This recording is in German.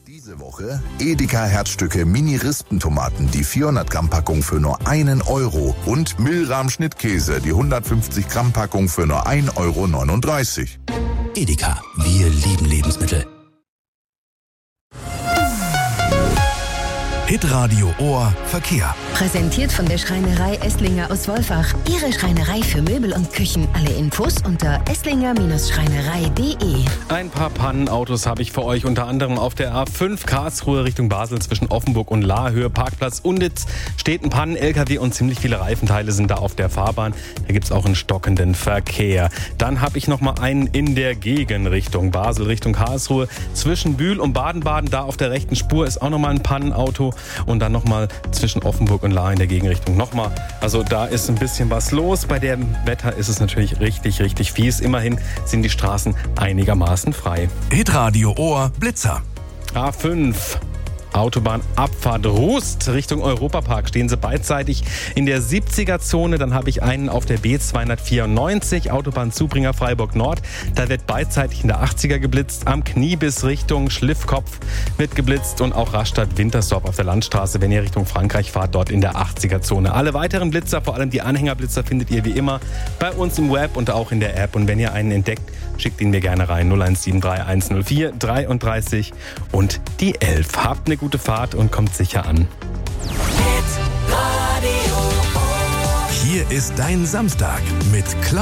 Diese Woche Edeka Herzstücke Mini-Rispentomaten, die 400 Gramm Packung für nur €1 und Milram Schnittkäse, die 150 Gramm Packung für nur €1,39. Edeka, wir lieben Lebensmittel. Hitradio Ohr Verkehr. Präsentiert von der Schreinerei Esslinger aus Wolfach. Ihre Schreinerei für Möbel und Küchen. Alle Infos unter esslinger-schreinerei.de. Ein paar Pannenautos habe ich für euch, unter anderem auf der A5 Karlsruhe Richtung Basel zwischen Offenburg und Lahr, Parkplatz Unditz. Steht ein Pannen-LKW und ziemlich viele Reifenteile sind da auf der Fahrbahn. Da gibt es auch einen stockenden Verkehr. Dann habe ich noch mal einen in der Gegenrichtung. Basel Richtung Karlsruhe zwischen Bühl und Baden-Baden. Da auf der rechten Spur ist auch noch mal ein Pannenauto. Und dann nochmal zwischen Offenburg und Lahr in der Gegenrichtung nochmal. Also da ist ein bisschen was los. Bei dem Wetter ist es natürlich richtig, richtig fies. Immerhin sind die Straßen einigermaßen frei. Hitradio Ohr Blitzer. A5. Autobahnabfahrt Rust Richtung Europapark. Stehen Sie beidseitig in der 70er-Zone. Dann habe ich einen auf der B294, Autobahnzubringer Freiburg Nord. Da wird beidseitig in der 80er geblitzt. Am Kniebiss Richtung Schliffkopf wird geblitzt und auch Rastatt-Wintersdorf auf der Landstraße, wenn ihr Richtung Frankreich fahrt, dort in der 80er-Zone. Alle weiteren Blitzer, vor allem die Anhängerblitzer, findet ihr wie immer bei uns im Web und auch in der App. Und wenn ihr einen entdeckt, schickt ihn mir gerne rein. 0173 104 33 und die 11. Habt eine gute Fahrt und kommt sicher an. Hier ist dein Samstag mit